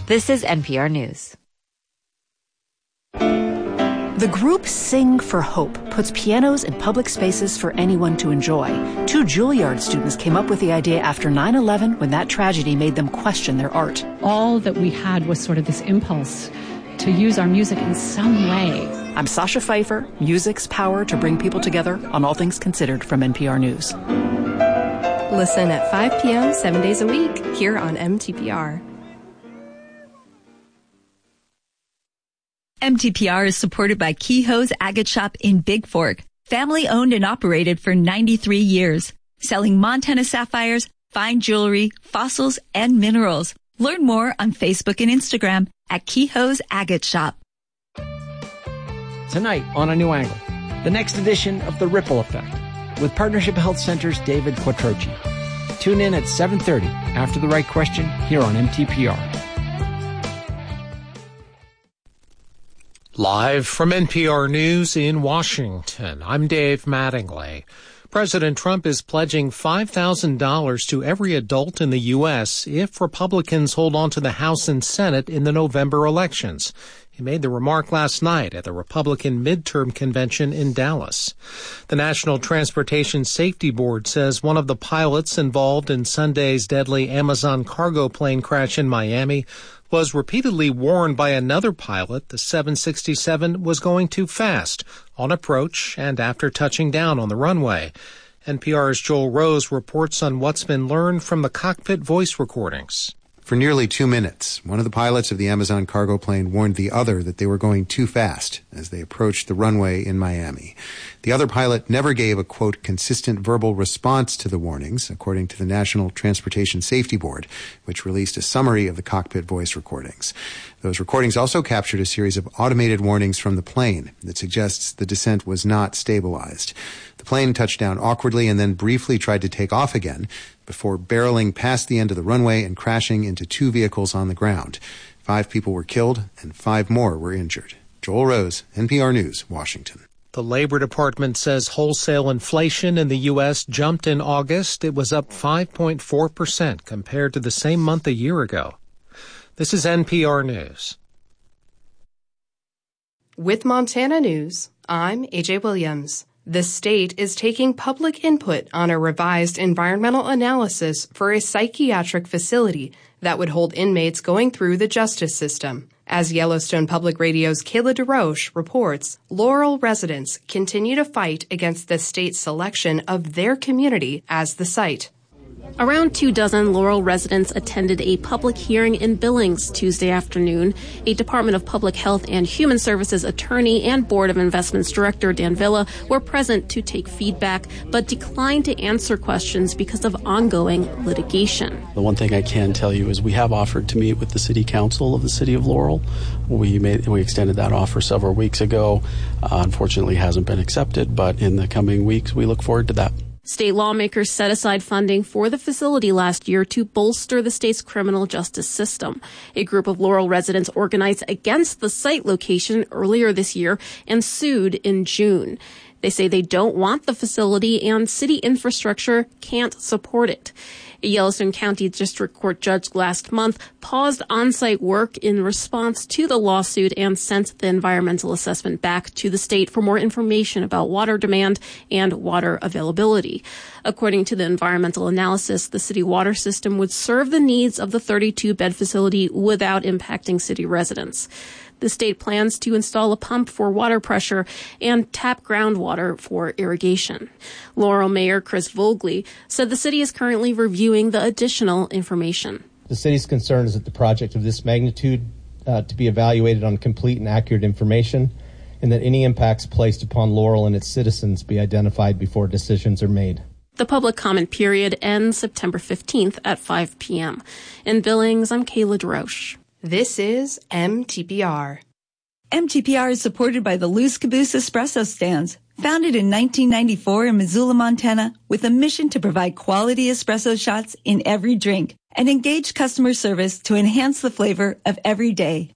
This is NPR News. The group Sing for Hope puts pianos in public spaces for anyone to enjoy. 2 Juilliard students came up with the idea after 9/11 when that tragedy made them question their art. All that we had was sort of this impulse to use our music in some way. I'm Sasha Pfeiffer, music's power to bring people together on All Things Considered from NPR News. Listen at 5 p.m. 7 days a week here on MTPR. MTPR is supported by Kehoe's Agate Shop in Big Fork, family owned and operated for 93 years, selling Montana sapphires, fine jewelry, fossils, and minerals. Learn more on Facebook and Instagram at Kehoe's Agate Shop. Tonight on A New Angle, the next edition of The Ripple Effect with Partnership Health Center's David Quattrochi. Tune in at 7:30 after The Right Question here on MTPR. Live from NPR News in Washington, I'm Dave Mattingly. President Trump is pledging $5,000 to every adult in the U.S. if Republicans hold on to the House and Senate in the November elections. He made the remark last night at the Republican midterm convention in Dallas. The National Transportation Safety Board says one of the pilots involved in Sunday's deadly Amazon cargo plane crash in Miami was repeatedly warned by another pilot the 767 was going too fast on approach and after touching down on the runway. NPR's Joel Rose reports on what's been learned from the cockpit voice recordings. For nearly 2 minutes, one of the pilots of the Amazon cargo plane warned the other that they were going too fast as they approached the runway in Miami. The other pilot never gave a, quote, consistent verbal response to the warnings, according to the National Transportation Safety Board, which released a summary of the cockpit voice recordings. Those recordings also captured a series of automated warnings from the plane that suggests the descent was not stabilized. The plane touched down awkwardly and then briefly tried to take off again before barreling past the end of the runway and crashing into 2 vehicles on the ground. 5 people were killed and 5 more were injured. Joel Rose, NPR News, Washington. The Labor Department says wholesale inflation in the U.S. jumped in August. It was up 5.4% compared to the same month a year ago. This is NPR News. With Montana News, I'm AJ Williams. The state is taking public input on a revised environmental analysis for a psychiatric facility that would hold inmates going through the justice system. As Yellowstone Public Radio's Kayla DeRoche reports, Laurel residents continue to fight against the state's selection of their community as the site. Around 24 Laurel residents attended a public hearing in Billings Tuesday afternoon. A Department of Public Health and Human Services attorney and Board of Investments Director Dan Villa were present to take feedback, but declined to answer questions because of ongoing litigation. The one thing I can tell you is we have offered to meet with the City Council of the City of Laurel. We extended that offer several weeks ago. Unfortunately, hasn't been accepted, but in the coming weeks, we look forward to that. State lawmakers set aside funding for the facility last year to bolster the state's criminal justice system. A group of Laurel residents organized against the site location earlier this year and sued in June. They say they don't want the facility and city infrastructure can't support it. A Yellowstone County District Court judge last month paused on-site work in response to the lawsuit and sent the environmental assessment back to the state for more information about water demand and water availability. According to the environmental analysis, the city water system would serve the needs of the 32-bed facility without impacting city residents. The state plans to install a pump for water pressure and tap groundwater for irrigation. Laurel Mayor Chris Vogley said the city is currently reviewing the additional information. The city's concern is that the project of this magnitude to be evaluated on complete and accurate information, and that any impacts placed upon Laurel and its citizens be identified before decisions are made. The public comment period ends September 15th at 5 p.m. In Billings, I'm Kayla DeRoche. This is MTPR. MTPR is supported by the Loose Caboose Espresso Stands, founded in 1994 in Missoula, Montana, with a mission to provide quality espresso shots in every drink and engage customer service to enhance the flavor of every day.